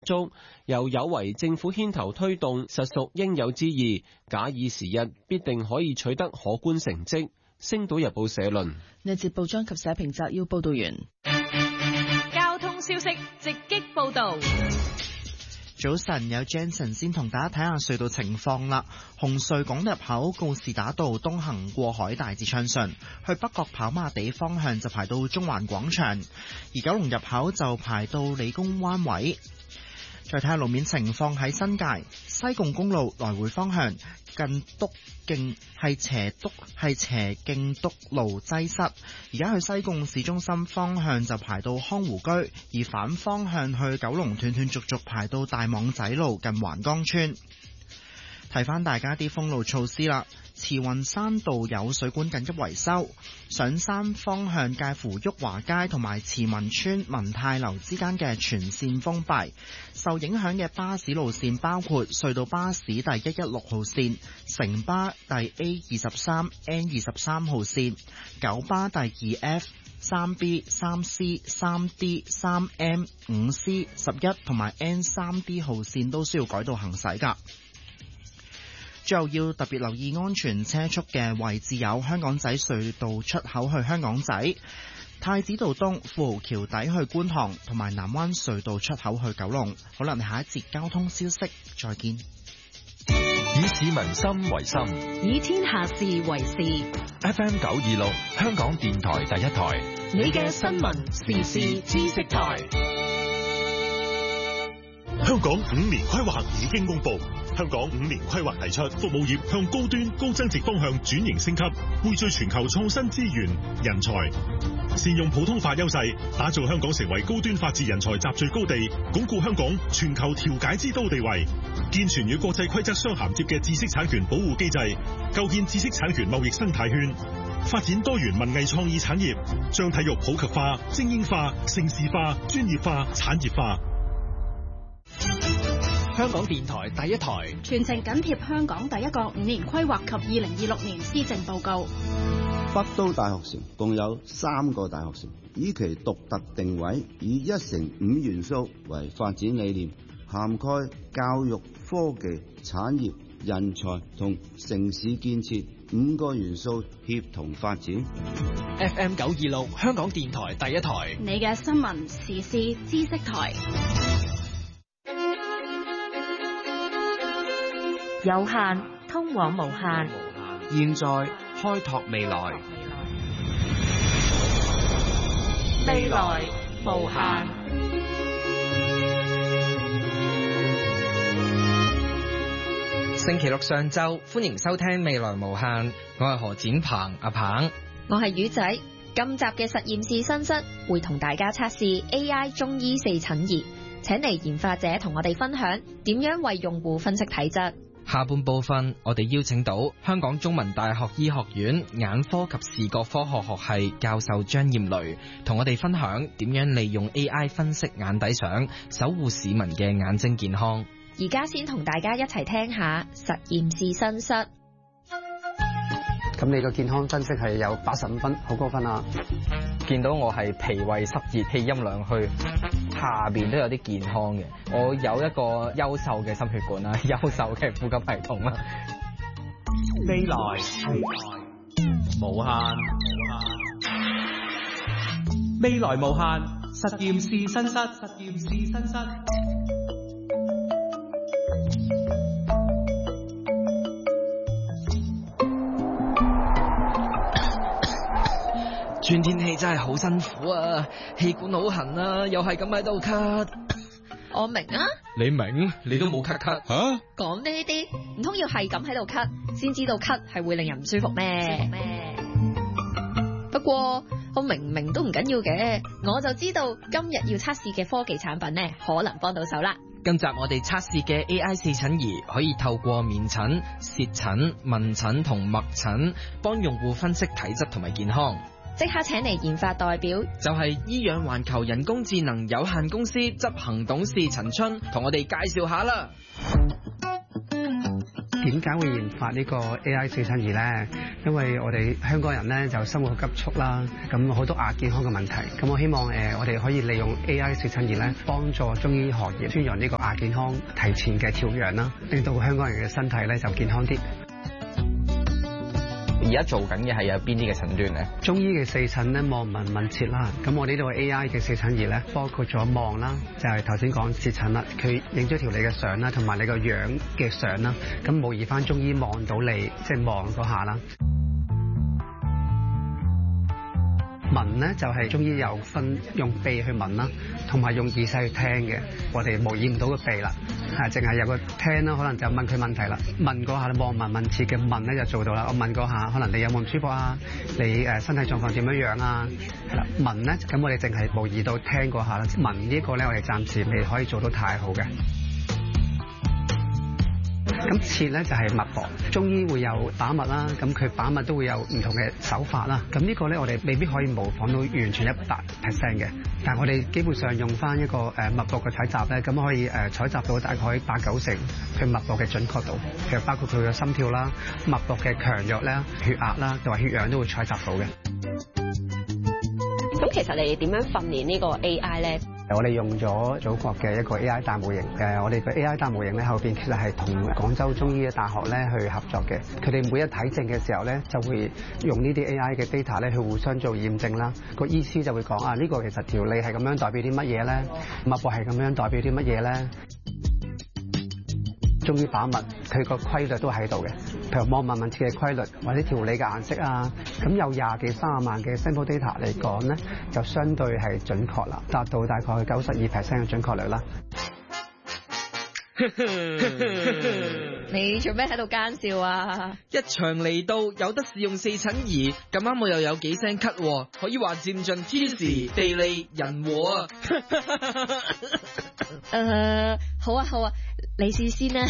足，又有違政府牽頭推動，實屬應有之義。假以時日，必定可以取得可觀成績。星島日報社論。 呢節報章及社評摘要報道完。 交通消息直擊報道。 早晨，有 Jensen 先同大家睇下隧道情況啦。紅隧港入口告士打道東行過海大致暢順，去北角跑馬地方向就排到中環廣場，而九龍入口就排到理工灣位。再睇下路面情況，喺新界西貢公路來回方向近篤徑係斜徑篤路擠塞，而家去西貢市中心方向就排到康湖居，而反方向去九龍斷斷續續排到大網仔路近橫江村。提翻大家啲封路措施啦，慈雲山道有水管緊急維修，上山方向介乎裕華街同埋慈雲村文泰樓之間嘅全線封閉。受影響嘅巴士路線包括隧道巴士第116號線、城巴第 A23N23 號線、九巴第 2F、3B、3C、3D、3M、5C、11同埋 N3D 號線都需要改道行駛㗎。最後要特別留意安全車速嘅位置有香港仔隧道出口去香港仔、太子道東富豪橋底去觀塘，同埋南灣隧道出口去九龍。好啦，我哋下一節交通消息再見。 以市民心為心， 以天下事為事。 FM 926香港電台第一台， 你嘅新聞時事知識台。 香港5年規劃已經公布。香港5年規劃提出，服務業向高端高增值方向轉型升級，匯聚全球創新資源、人才，善用普通法優勢，打造香港成為高端法治人才集聚高地，鞏固香港全球調解之都地位，健全與國際規則相銜接嘅知識產權保護機制，構建知識產權貿易生態圈，發展多元文藝創意產業，將體育普及化、精英化、盛事化、專業化、產業化。 香港電台第一台全程緊貼香港第一個5年規劃及2026年施政報告。 北都大學城共有3個大學城，以其獨特定位，以1城5元素為發展理念，涵蓋教育、科技、產業、人才同城市建設5個元素協同發展。 FM 926香港電台第一台， 你嘅新聞時事知識台。 有限通往無限， 現在開拓未來， 未來無限。 星期六上晝歡迎收聽未來無限，我係何展鵬阿鵬， 我係魚仔。今集嘅實驗室新室會同大家測試 AI 中醫4診儀，請嚟研發者同我哋分享點樣為用戶分析體質。 下半部分我哋邀請到香港中文大學醫學院眼科及視覺科學學系教授張艷蕾，同我哋分享點樣利用 AI 分析眼底相，守護市民嘅眼睛健康。 而家先同大家一齊聽下實驗室新室。 咁你個健康分析係有85分，好高分啊！ 見到我係脾胃濕熱、氣陰兩虛，下邊都有啲健康嘅。我有一個優秀嘅心血管啦，優秀嘅呼吸系統啦。 未來無限，未來無限，實驗室新室，實驗室新室。 轉天氣真係好辛苦啊，氣管好痕啊，又係咁喺度咳。 我明啊， 你明？你都冇咳吓？ 講呢啲唔通要係咁喺度咳，先知道咳係會令人唔舒服咩？不過我明唔明都唔緊要嘅，我就知道今日要測試嘅科技產品呢，可能幫到手啦。 今集我哋測試嘅 AI 4診儀可以透過面診、舌診、問診同脈診，幫用戶分析體質同埋健康。 即刻請嚟研發代表， 就係醫養環球人工智能有限公司執行董事陳春，同我哋介紹下啦。 點解會研發呢個 AI 四診儀呢？因為我哋香港人咧就生活急促啦，咁好多亞健康嘅問題。咁我希望我哋可以利用 AI 四診儀咧，幫助中醫行業宣揚呢個亞健康提前嘅調養啦，令到香港人嘅身體咧就健康啲。 而家做緊嘅係有邊啲嘅診斷咧？ 中醫嘅四診咧，望聞問切啦。咁我呢度 AI 嘅四診儀咧，包括咗望啦，就係頭先講舌診啦。佢影咗條你嘅相啦，同埋你個樣嘅相啦，咁模擬翻中醫望到你，即係望嗰下啦。聞咧就係中醫有分用鼻去聞啦，同埋用耳細去聽嘅。我哋模擬唔到個鼻啦，淨係有個聽啦，可能就問佢問題啦。問嗰下望聞問切嘅問咧就做到啦。我問嗰下，可能你有冇唔舒服啊？你身體狀況點樣樣啊？係啦，聞咧咁我哋淨係模擬到聽嗰下啦。聞呢個咧我哋暫時未可以做到太好嘅。咁切咧就係脈搏，中醫會有把脈啦，咁佢把脈都會有唔同嘅手法啦。咁呢個咧我哋未必可以模仿到完全100% 嘅，但係我哋基本上用翻一個脈搏嘅採集咧，咁可以採集到大概8-9成佢脈搏嘅準確度，其實包括佢嘅心跳啦、脈搏嘅強弱啦、血壓啦同埋血氧都會採集到嘅。 咁其實你哋點樣訓練呢個 AI 咧？ 我哋用咗祖國嘅一個 AI 大模型，我哋嘅 AI 大模型咧後邊其實係同廣州中醫嘅大學咧去合作嘅。佢哋每一睇症嘅時候咧，就會用呢啲 AI 嘅 data 咧去互相做驗證啦。個醫師就會講啊，呢個其實條脷係咁樣代表啲乜嘢咧？脈搏係咁樣代表啲乜嘢咧？中醫把脈佢個規律都喺度嘅，譬如望聞問切嘅規律，或者條脷嘅顏色啊，咁有20幾30萬嘅 sample data 嚟講咧，就相對係準確啦，達到大概92% 嘅準確率啦。 你做咩喺度奸笑啊？ 一場嚟到有得試用四診儀，咁啱我又有幾聲咳，可以話佔盡天時地利人和啊！ 好啊好啊，你試先啦。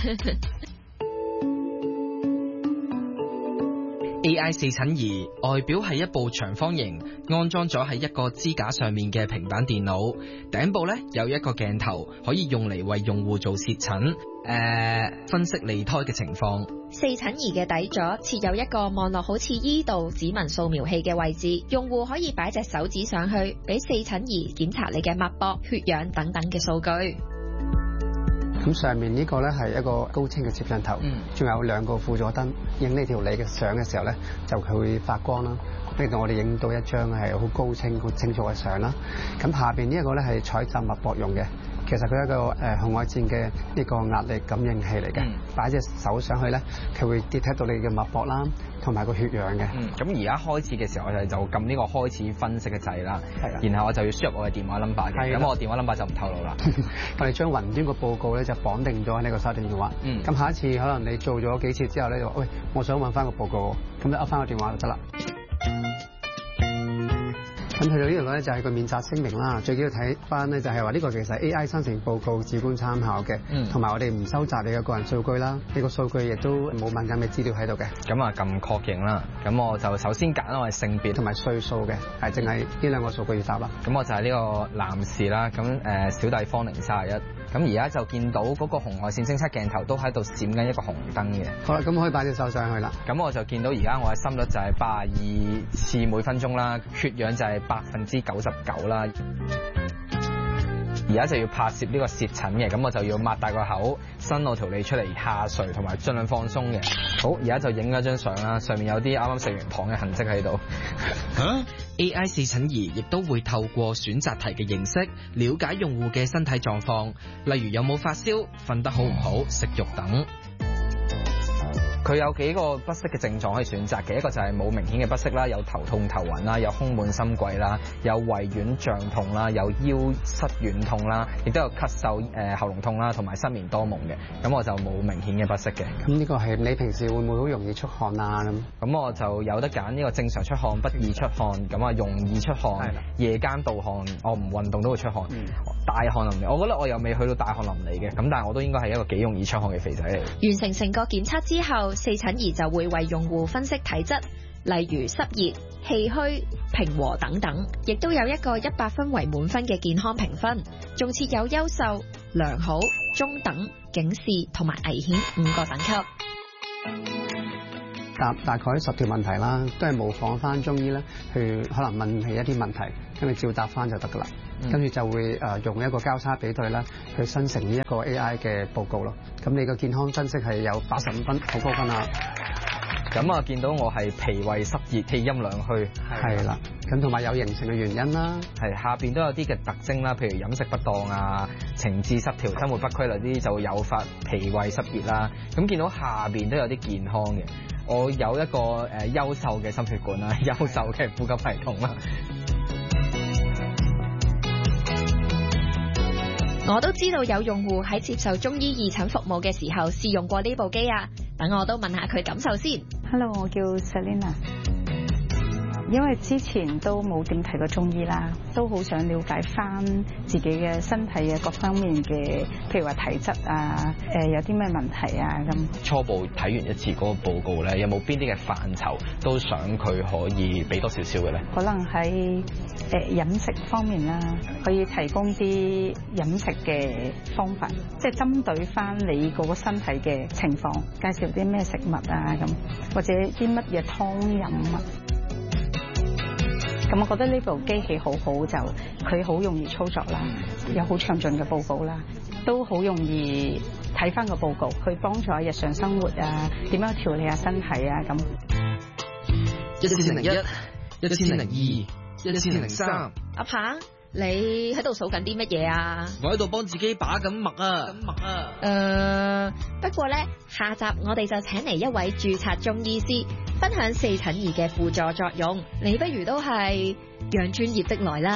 AI 四診儀外表係一部長方形，安裝咗喺一個支架上面嘅平板電腦，頂部咧有一個鏡頭，可以用嚟為用戶做舌診，分析脷苔嘅情況。 四診儀嘅底座設有一個望落好似醫道指紋掃描器嘅位置，用戶可以擺隻手指上去，俾四診儀檢查你嘅脈搏、血氧等等嘅數據。 咁上面呢個咧係一個高清嘅攝像頭，仲有2個輔助燈，影呢條脷嘅相嘅時候咧，就佢會發光啦，令到我哋影到一張係好高清、好清楚嘅相啦。咁下邊呢一個咧係採集脈搏用嘅。其實佢係一個紅外線嘅呢個壓力感應器嚟嘅，擺隻手上去咧，佢會 detect 到你嘅脈搏啦，同埋個血氧嘅。 咁而家開始嘅時候，我哋就撳呢個開始分析嘅掣啦，然後我就要輸入我嘅電話 number 嘅，咁我電話 number 就唔透露啦。 我哋將雲端個報告咧就綁定咗喺呢個手提電話。咁下一次可能你做咗幾次之後咧，就喂，我想揾翻個報告，咁你噏翻個電話就得啦。咁去到呢度咧就係個免責聲明啦，最緊要睇翻咧就係話呢個其實 AI 生成報告只供參考嘅，同埋我哋唔收集你嘅個人數據啦，呢個數據亦都冇敏感嘅資料喺度嘅。 咁啊撳確認啦，咁我就首先揀我係性別同埋歲數嘅，係淨係呢2個數據要答啦。 咁我就係呢個男士啦，咁小弟芳齡31，咁而家就見到嗰個紅外線偵測鏡頭都喺度閃緊一個紅燈嘅。 好啦，咁可以擺隻手上去啦。 咁我就見到而家我嘅心率就係82次每分鐘啦，血氧就係99%啦。而家就要拍攝呢個舌診嘅，咁我就要擘大個口，伸我條脷出嚟下垂，同埋盡量放鬆嘅。好，而家就影咗張相啦，上面有啲啱啱食完糖嘅痕跡喺度。 AI 四診儀亦都會透過選擇題嘅形式，了解用戶嘅身體狀況，例如有冇發燒、瞓得好唔好、食慾等。 佢有幾個不適嘅症狀可以選擇嘅，一個就係冇明顯嘅不適啦，有頭痛頭暈啦，有胸悶心悸啦，有胃脘脹痛啦，有腰膝軟痛啦，亦都有咳嗽、喉嚨痛啦，同埋失眠多夢嘅。咁我就冇明顯嘅不適嘅。 咁呢個係你平時會唔會好容易出汗啊？ 咁我就有得揀呢個正常出汗、不易出汗，咁啊容易出汗、夜間盜汗，我唔運動都會出汗。大汗淋漓，我覺得我又未去到大汗淋漓嘅，咁但係我都應該係一個幾容易出汗嘅肥仔嚟。 完成成個檢測之後，四診儀就會為用戶分析體質，例如濕熱、氣虛、平和等等，亦都有一個100分為滿分嘅健康評分，仲設有優秀、 良好、中等、警示同埋危險5個等級。 大概10條問題啦，都係模仿翻中醫咧，去可能問起一啲問題，跟住照答翻就得噶啦。跟住就會用一個交叉比對啦，去生成呢一個 AI 嘅報告咯。咁你個健康分析係有85分，好高分啊！ 咁啊，見到我係脾胃濕熱、氣陰兩虛， 係啦。咁同埋有形成嘅原因啦， 係下邊都有啲嘅特徵啦，譬如飲食不當啊、情志失調、生活不規律啲就會誘發脾胃濕熱啦。咁見到下邊都有啲健康嘅，我有一個優秀嘅心血管啦，優秀嘅呼吸系統啦。 我都知道有用戶喺接受中醫義診服務嘅時候試用過呢部機啊，等我都問下佢感受先。 Hello， 我叫 Selina。因為之前都冇點睇過中醫啦，都好想了解翻自己嘅身體嘅各方面嘅，譬如話體質啊，有啲咩問題啊咁。 初步睇完一次嗰個報告咧，有冇邊啲嘅範疇都想佢可以俾多少少嘅咧？ 可能喺飲食方面啦，可以提供啲飲食嘅方法，即係針對翻你嗰個身體嘅情況，介紹啲咩食物啊咁，或者啲乜嘢湯飲啊。咁我覺得呢部機器好好，就佢好容易操作啦，有好詳盡嘅報告啦，都好容易睇翻個報告，去幫助日常生活啊，點樣調理下身體啊咁。 1001、1002、1003。 阿鵬，你喺度數緊啲乜嘢啊？ 我喺度幫自己把緊脈啊。 不過咧，下集我哋就請嚟一位註冊中醫師，分享4診儀嘅輔助作用。你不如都係讓專業的來啦。